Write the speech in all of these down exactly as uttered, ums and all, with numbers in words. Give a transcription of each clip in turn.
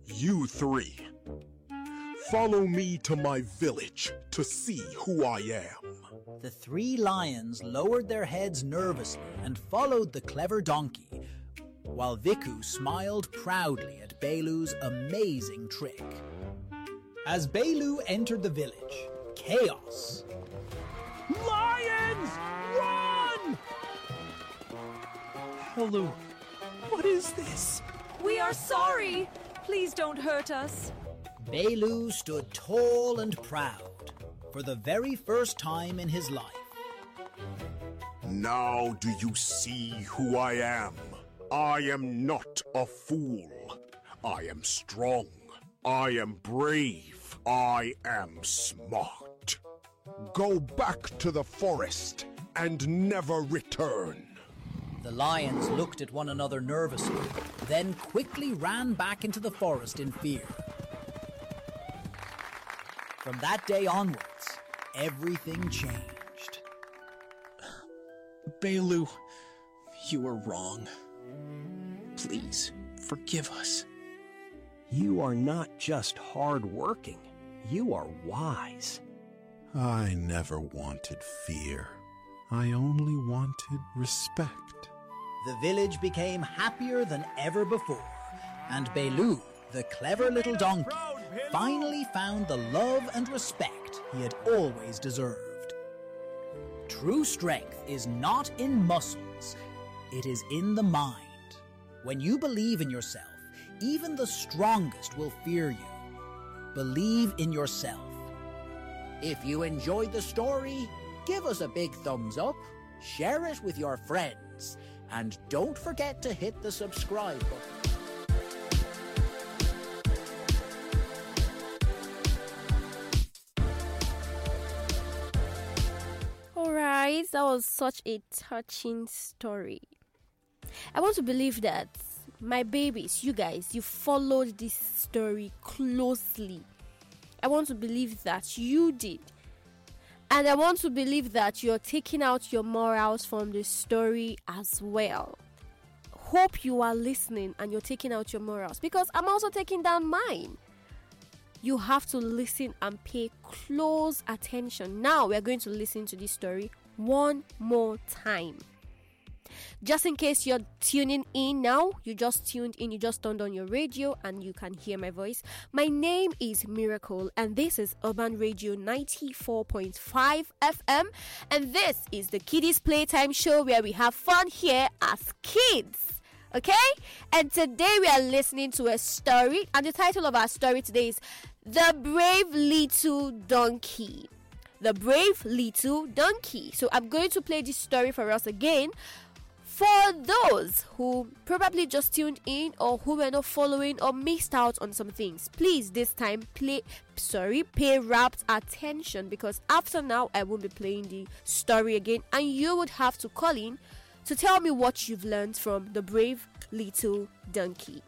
You three, follow me to my village to see who I am. The three lions lowered their heads nervously and followed the clever donkey, while Viku smiled proudly at Belu's amazing trick. As Belu entered the village, chaos. Lions, run! Hello, what is this? We are sorry. Please don't hurt us. Belu stood tall and proud for the very first time in his life. Now do you see who I am? I am not a fool. I am strong. I am brave. I am smart. Go back to the forest and never return. The lions looked at one another nervously, then quickly ran back into the forest in fear. From that day onwards, everything changed. Belu, you were wrong. Please, forgive us. You are not just hard-working, you are wise. I never wanted fear. I only wanted respect. The village became happier than ever before, and Belu, the clever little donkey, finally found the love and respect he had always deserved. True strength is not in muscles, it is in the mind. When you believe in yourself, even the strongest will fear you. Believe in yourself. If you enjoyed the story, give us a big thumbs up, share it with your friends, and don't forget to hit the subscribe button. Alright, that was such a touching story. I want to believe that my babies, you guys, you followed this story closely. I want to believe that you did. And I want to believe that you're taking out your morals from the story as well. Hope you are listening and you're taking out your morals, because I'm also taking down mine. You have to listen and pay close attention. Now we're going to listen to this story one more time. Just in case you're tuning in now, you just tuned in, you just turned on your radio and you can hear my voice. My name is Miracle and this is Urban Radio ninety-four point five F M, and this is the Kiddies Playtime Show where we have fun here as kids. Okay? And today we are listening to a story, and the title of our story today is The Brave Little Donkey. The Brave Little Donkey. So I'm going to play this story for us again. For those who probably just tuned in or who were not following or missed out on some things, please this time play sorry pay rapt attention, because after now I won't be playing the story again and you would have to call in to tell me what you've learned from The Brave Little Donkey.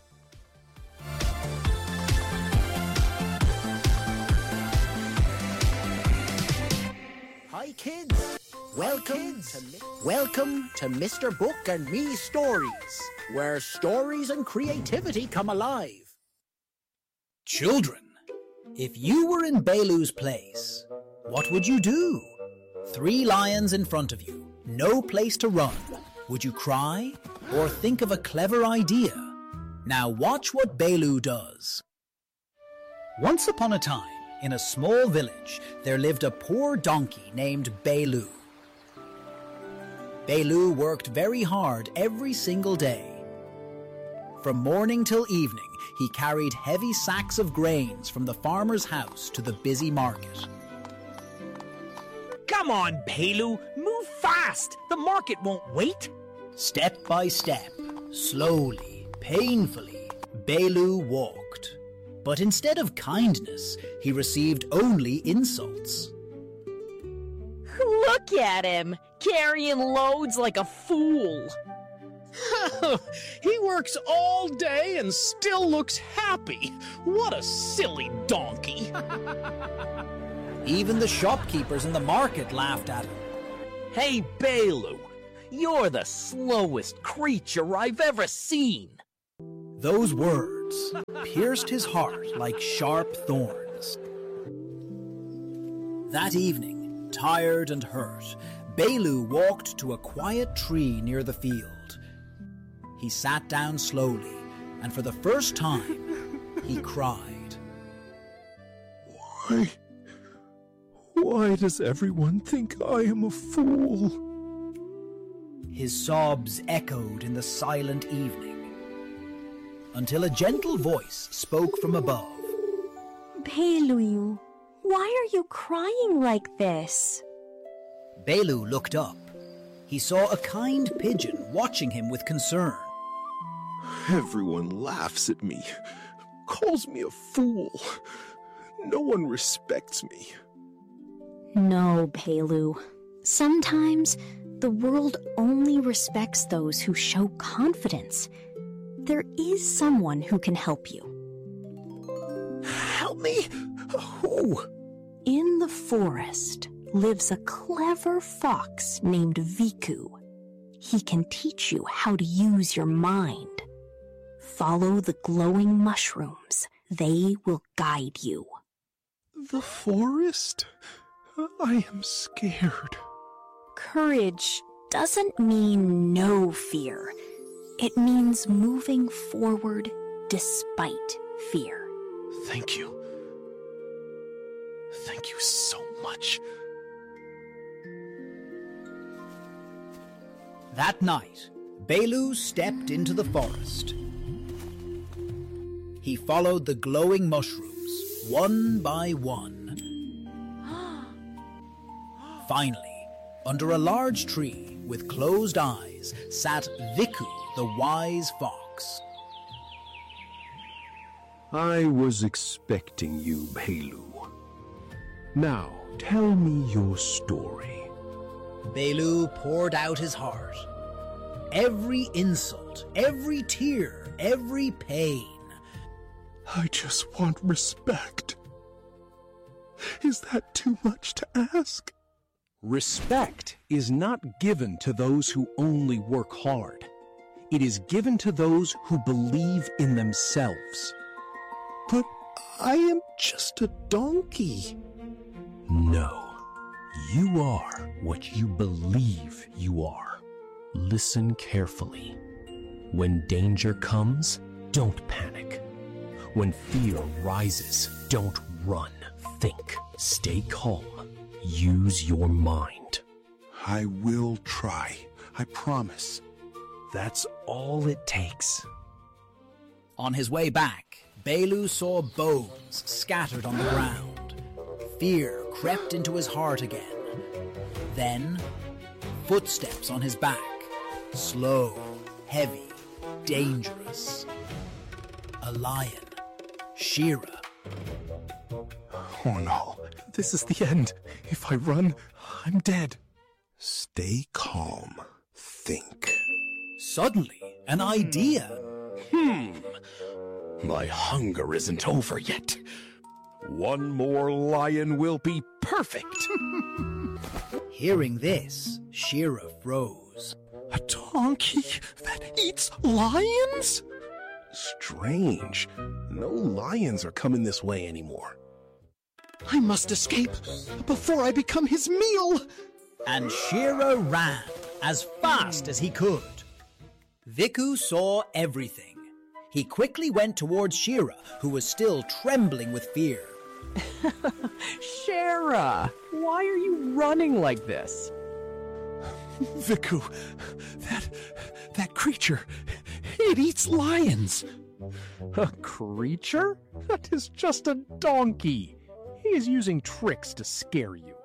Hi kids! Welcome to, welcome to Mister Book and Me Stories, where stories and creativity come alive. Children, if you were in Belu's place, what would you do? Three lions in front of you, no place to run. Would you cry or think of a clever idea? Now watch what Belu does. Once upon a time, in a small village, there lived a poor donkey named Belu. Belu worked very hard every single day. From morning till evening, he carried heavy sacks of grains from the farmer's house to the busy market. Come on, Belu, move fast. The market won't wait. Step by step, slowly, painfully, Belu walked. But instead of kindness, he received only insults. Look at him, carrying loads like a fool. He works all day and still looks happy. What a silly donkey. Even the shopkeepers in the market laughed at him. Hey, Belu, you're the slowest creature I've ever seen. Those words pierced his heart like sharp thorns. That evening, tired and hurt, Baloo walked to a quiet tree near the field. He sat down slowly, and for the first time, he cried. Why? Why does everyone think I am a fool? His sobs echoed in the silent evening, until a gentle voice spoke from above. Baloo, why are you crying like this? Baloo looked up. He saw a kind pigeon watching him with concern. Everyone laughs at me, calls me a fool. No one respects me. No, Baloo. Sometimes the world only respects those who show confidence. There is someone who can help you. Help me? Who? In the forest lives a clever fox named Viku. He can teach you how to use your mind. Follow the glowing mushrooms. They will guide you. The forest? I am scared. Courage doesn't mean no fear. It means moving forward despite fear. Thank you. Thank you so much. That night, Baloo stepped into the forest. He followed the glowing mushrooms, one by one. Finally, under a large tree with closed eyes, sat Viku, the wise fox. I was expecting you, Baloo. Now, tell me your story. Baloo poured out his heart. Every insult, every tear, every pain. I just want respect. Is that too much to ask? Respect is not given to those who only work hard. It is given to those who believe in themselves. But I am just a donkey. No, you are what you believe you are. Listen carefully. When danger comes, don't panic. When fear rises, don't run. Think. Stay calm. Use your mind. I will try. I promise. That's all it takes. On his way back, Baloo saw bones scattered on the ground. Fear crept into his heart again. Then, footsteps on his back. Slow, heavy, dangerous. A lion. Sheera. Oh no, this is the end. If I run, I'm dead. Stay calm. Think. Suddenly, an idea. Hmm. My hunger isn't over yet. One more lion will be perfect. Hearing this, Sheera froze. A donkey that eats lions? Strange. No lions are coming this way anymore. I must escape before I become his meal. And Sheera ran as fast as he could. Viku saw everything. He quickly went towards Sheera, who was still trembling with fear. Sheera, why are you running like this? Viku, that, that creature, it eats lions. A creature? That is just a donkey. He is using tricks to scare you.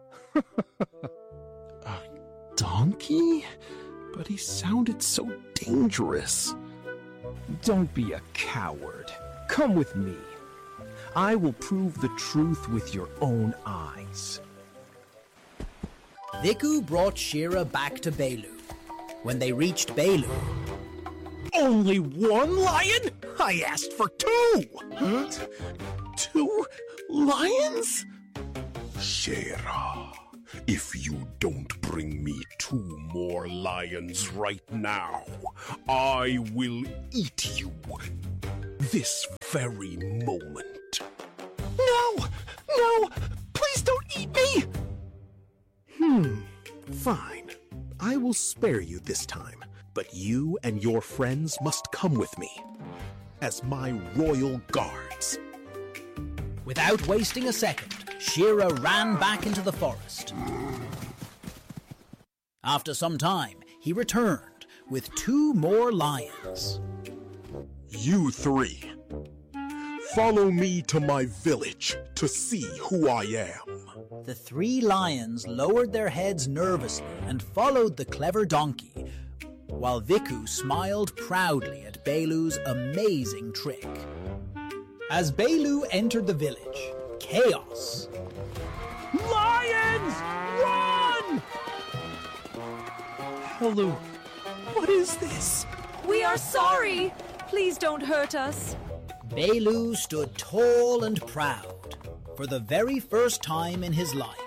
A donkey? But he sounded so dangerous. Don't be a coward. Come with me. I will prove the truth with your own eyes. Viku brought Sheera back to Baloo. When they reached Baloo... Only one lion? I asked for two! Huh? Two lions? Sheera, If you don't bring me two more lions right now, I will eat you this very moment. No! No! Please don't eat me! Hmm, fine. I will spare you this time, but you and your friends must come with me as my royal guards. Without wasting a second, Shira ran back into the forest. After some time, he returned with two more lions. You three, follow me to my village to see who I am. The three lions lowered their heads nervously and followed the clever donkey, while Viku smiled proudly at Belu's amazing trick. As Belu entered the village, chaos. Lions! Run! Hello. What is this? We are sorry. Please don't hurt us. Belu stood tall and proud for the very first time in his life.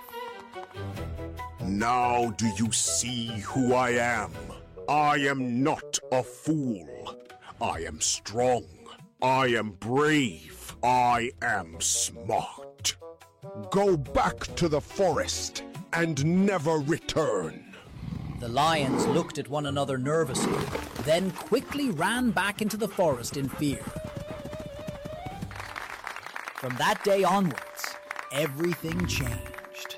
Now do you see who I am? I am not a fool. I am strong. I am brave. I am smart. Go back to the forest and never return. The lions looked at one another nervously, then quickly ran back into the forest in fear. From that day onwards, everything changed.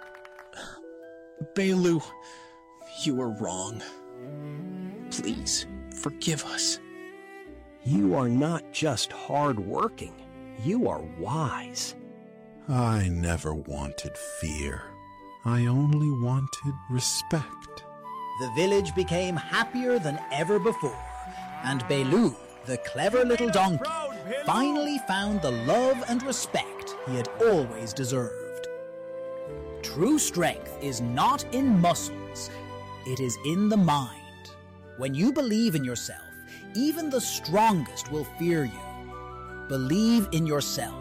Belu, you were wrong. Please, forgive us. You are not just hard-working, you are wise. I never wanted fear. I only wanted respect. The village became happier than ever before, and Belu, the clever little donkey, finally found the love and respect he had always deserved. True strength is not in muscles, it is in the mind. When you believe in yourself, even the strongest will fear you. Believe in yourself.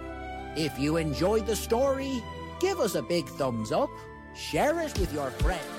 If you enjoyed the story, give us a big thumbs up, share it with your friends,